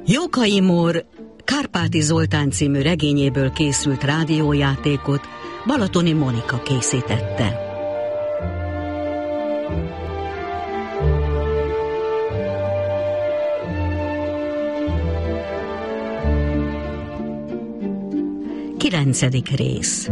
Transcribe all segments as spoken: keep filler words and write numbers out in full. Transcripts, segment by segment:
Jókai Mór Kárpáti Zoltán című regényéből készült rádiójátékot Balatoni Monika készítette. Kilencedik rész.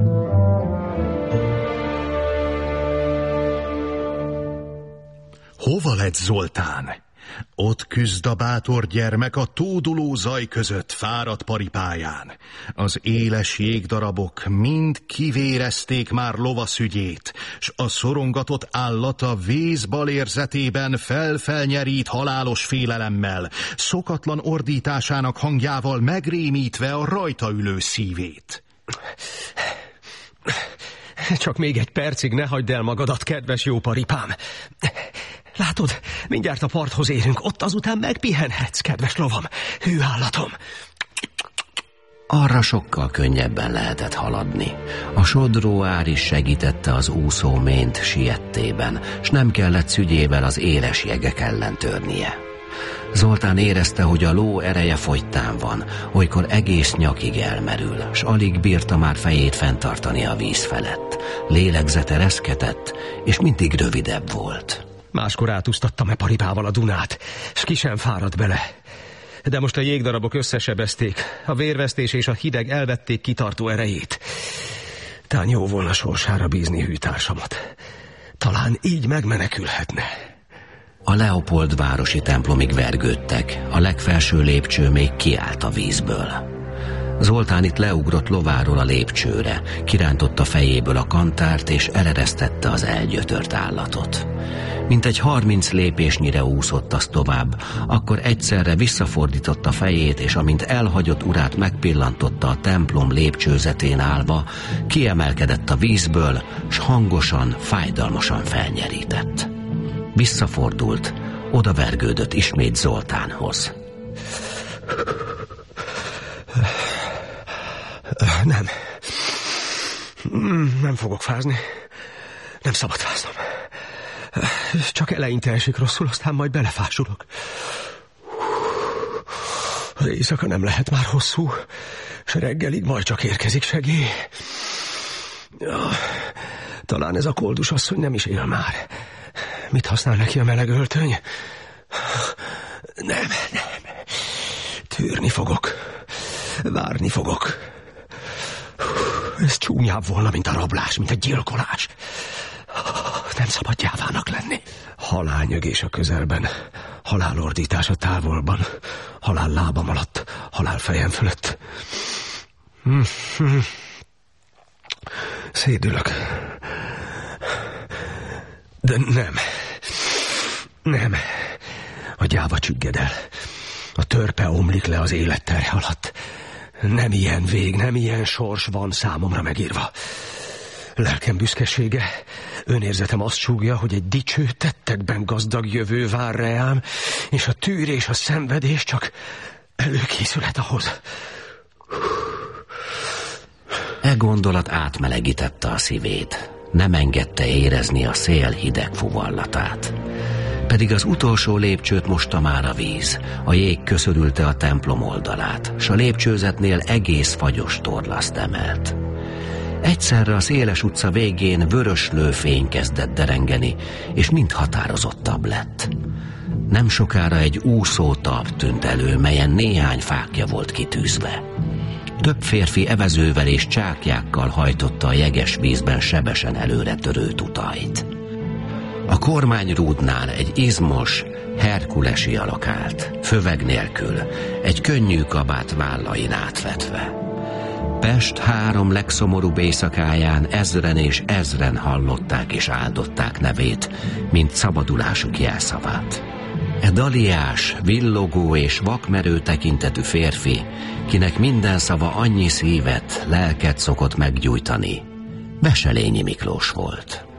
Hova lett Zoltán? Ott küzd a bátor gyermek a tóduló zaj között fáradt paripáján. Az éles jégdarabok mind kivérezték már lovaszügyét, s a szorongatott állata vészbalérzetében felfelnyerít halálos félelemmel, szokatlan ordításának hangjával megrémítve a rajta ülő szívét. Csak még egy percig ne hagyd el magadat, kedves jó paripám. Látod, mindjárt a parthoz érünk, ott azután megpihenhetsz, kedves lovam, hű állatom. Arra sokkal könnyebben lehetett haladni. A sodró ár is segítette az úszó ményt siettében, s nem kellett szügyével az éles jegek ellen törnie. Zoltán érezte, hogy a ló ereje fogytán van, olykor egész nyakig elmerül, s alig bírta már fejét fenntartani a víz felett. Lélegzete reszketett, és mindig rövidebb volt. Máskor átúsztattam-e paripával a Dunát, s ki sem fáradt bele. De most a jégdarabok összesebezték, a vérvesztés és a hideg elvették kitartó erejét. Tán jó volna sorsára bízni hűtársamat. Talán így megmenekülhetne. A Leopold városi templomig vergődtek, a legfelső lépcső még kiállt a vízből. Zoltán itt leugrott lováról a lépcsőre, kirántotta fejéből a kantárt és eleresztette az elgyötört állatot. Mintegy harminc lépésnyire úszott az tovább, akkor egyszerre visszafordította fejét, és amint elhagyott urát megpillantotta a templom lépcsőzetén állva, kiemelkedett a vízből, s hangosan, fájdalmasan felnyerített. Visszafordult, odavergődött ismét Zoltánhoz. Nem. Nem fogok fázni. Nem szabad fáznom. Csak eleinte esik rosszul, aztán majd belefásulok. Az éjszaka nem lehet már hosszú, s reggelig majd csak érkezik segély. Ja, talán ez a koldus asszony nem is él már. Mit használ neki a meleg öltöny? Nem, nem. Tűrni fogok. Várni fogok. Ez csúnyább volna, mint a rablás, mint a gyilkolás. Nem szabad gyávának lenni. Halálnyögés a közelben, halálordítás a távolban, halál lábam alatt, halál fejem fölött. Szédülök. De nem. Nem. A gyáva csügged el. A törpe omlik le az életterhe alatt. Nem ilyen vég, nem ilyen sors van számomra megírva. Lelkem büszkesége, önérzetem azt súgja, hogy egy dicső tettekben gazdag jövő vár reám, és a tűrés, a szenvedés csak előkészület ahhoz. E gondolat átmelegítette a szívét. Nem engedte érezni a szél hideg fuvallatát. Pedig az utolsó lépcsőt mosta már a víz. A jég köszörülte a templom oldalát, s a lépcsőzetnél egész fagyos torlaszt emelt. Egyszerre a széles utca végén vörös lőfény kezdett derengeni, és mind határozottabb lett. Nem sokára egy úszó talp tűnt elő, melyen néhány fáklya volt kitűzve. Több férfi evezővel és csáklyákkal hajtotta a jeges vízben sebesen előre törő tutajt. A kormányrúdnál egy izmos, herkulesi alak állt, föveg nélkül, egy könnyű kabát vállain átvetve. Pest három legszomorúbb éjszakáján ezren és ezren hallották és áldották nevét, mint szabadulásuk jelszavát. E daliás, villogó és vakmerő tekintetű férfi, kinek minden szava annyi szívet, lelket szokott meggyújtani, Veselényi Miklós volt.